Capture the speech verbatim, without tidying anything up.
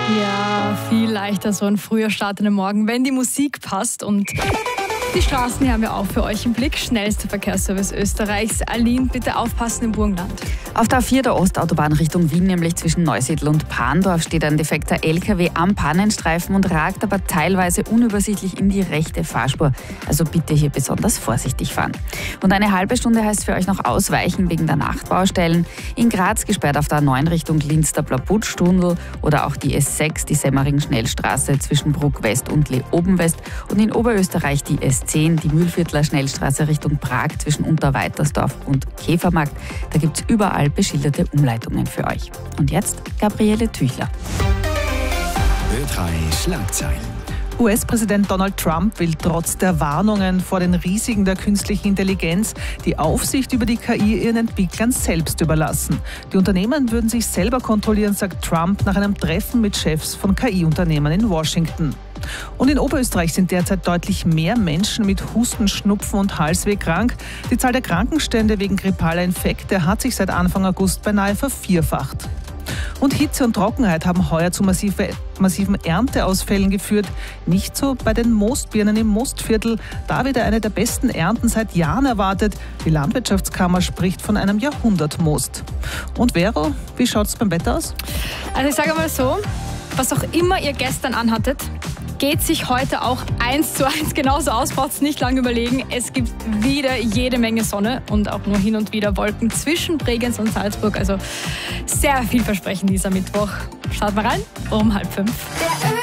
Ja, viel leichter so ein früher startender Morgen, wenn die Musik passt. Und die Straßen haben wir auch für euch im Blick. Schnellster Verkehrsservice Österreichs. Aline, bitte aufpassen im Burgenland. Auf der A vier der Ostautobahn Richtung Wien, nämlich zwischen Neusiedl und Parndorf, steht ein defekter L K W am Pannenstreifen und ragt aber teilweise unübersichtlich in die rechte Fahrspur. Also bitte hier besonders vorsichtig fahren. Und eine halbe Stunde heißt für euch noch ausweichen wegen der Nachtbaustellen. In Graz gesperrt auf der A neun Richtung Linz der Blabutsch-Tunnel oder auch die S sechs, die Semmering-Schnellstraße zwischen Bruck West und Leoben-West. Und in Oberösterreich die S zehn, die Mühlviertler Schnellstraße Richtung Prag zwischen Unterweitersdorf und Käfermarkt. Da gibt es überall beschilderte Umleitungen für euch. Und jetzt Gabriele Tüchler. Ö drei Schlagzeilen. U S-Präsident Donald Trump will trotz der Warnungen vor den Risiken der künstlichen Intelligenz die Aufsicht über die K I ihren Entwicklern selbst überlassen. Die Unternehmen würden sich selber kontrollieren, sagt Trump nach einem Treffen mit Chefs von K I-Unternehmen in Washington. Und in Oberösterreich sind derzeit deutlich mehr Menschen mit Husten, Schnupfen und Halsweh krank. Die Zahl der Krankenstände wegen grippaler Infekte hat sich seit Anfang August beinahe vervierfacht. Und Hitze und Trockenheit haben heuer zu massive, massiven Ernteausfällen geführt. Nicht so bei den Moostbirnen im Moostviertel. Da wird eine der besten Ernten seit Jahren erwartet. Die Landwirtschaftskammer spricht von einem Jahrhundertmost. Und Vero, wie schaut es beim Wetter aus? Also ich sage mal so, was auch immer ihr gestern anhattet, geht sich heute auch eins zu eins genauso aus, braucht es nicht lange überlegen. Es gibt wieder jede Menge Sonne und auch nur hin und wieder Wolken zwischen Bregenz und Salzburg. Also sehr vielversprechend dieser Mittwoch. Schaut mal rein, um halb fünf.